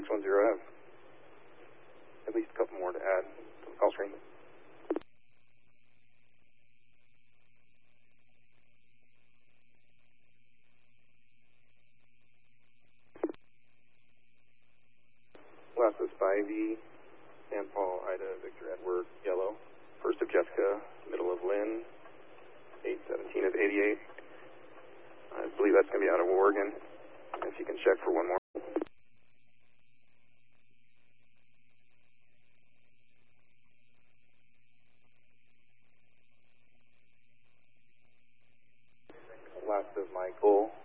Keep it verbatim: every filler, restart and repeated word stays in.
one zero, I have at least a couple more to add to the call stream. Last is five E, San Paul, Ida, Victor, Edward, yellow. First of Jessica, middle of Lynn, eight seventeen of eighty-eight. I believe that's going to be out of Oregon. If you can check for one more. Last of Michael,